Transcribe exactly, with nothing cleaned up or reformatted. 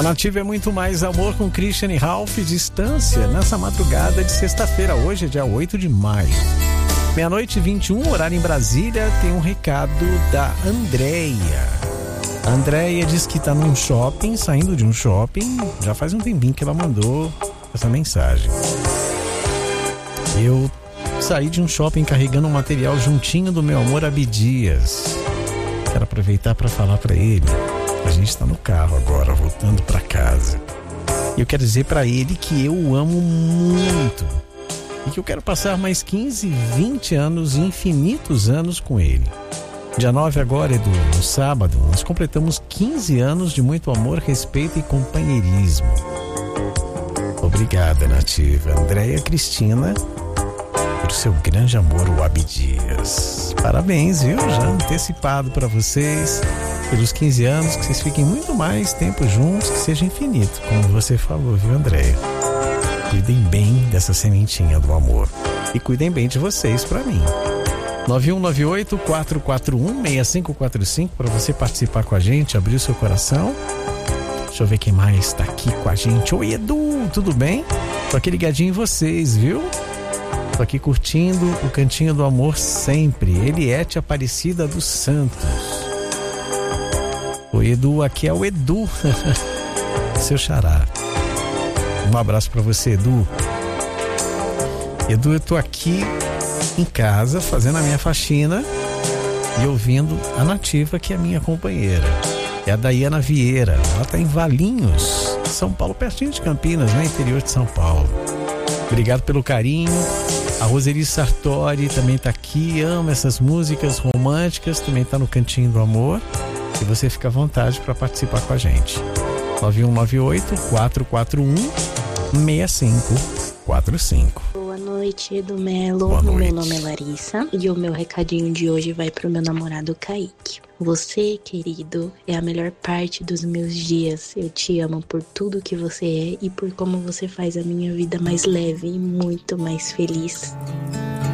A Nativa é muito mais amor com Christian e Ralph, Distância, nessa madrugada de sexta-feira. Hoje é dia oito de maio. Meia-noite e vinte e um, horário em Brasília. Tem um recado da Andréia. A Andréia diz que está num shopping, saindo de um shopping. Já faz um tempinho que ela mandou essa mensagem. Eu saí de um shopping carregando um material juntinho do meu amor Abdias. Quero aproveitar para falar para ele. A gente está no carro agora, voltando para casa. E eu quero dizer para ele que eu o amo muito. E que eu quero passar mais quinze, vinte anos, infinitos anos com ele. Dia nove agora, Edu, no sábado, nós completamos quinze anos de muito amor, respeito e companheirismo. Obrigada, Nativa. Andréia Cristina, por seu grande amor, o Abdias. Parabéns, viu? Já antecipado para vocês. Pelos quinze anos, que vocês fiquem muito mais tempo juntos, que seja infinito, como você falou, viu, Andréia? Cuidem bem dessa sementinha do amor. E cuidem bem de vocês pra mim. nove um nove oito, quatro quatro um, seis cinco quatro cinco para você participar com a gente, abrir o seu coração. Deixa eu ver quem mais tá aqui com a gente. Oi, Edu, tudo bem? Tô aqui ligadinho em vocês, viu? Tô aqui curtindo o Cantinho do Amor sempre. Eliette Aparecida dos Santos. O Edu, aqui é o Edu, seu xará. Um abraço pra você, Edu. Edu, eu tô aqui em casa fazendo a minha faxina e ouvindo a Nativa, que é a minha companheira. É a Daiana Vieira. Ela tá em Valinhos, São Paulo, pertinho de Campinas, né? Interior de São Paulo. Obrigado pelo carinho. A Roseli Sartori também tá aqui, ama essas músicas românticas, também tá no Cantinho do Amor. E você fica à vontade para participar com a gente. nove um nove oito, quatro quatro um, seis cinco quatro cinco. Boa noite, Edu Melo. Boa noite. Meu nome é Larissa e o meu recadinho de hoje vai pro meu namorado Kaique. Você, querido, é a melhor parte dos meus dias. Eu te amo por tudo que você é e por como você faz a minha vida mais leve e muito mais feliz.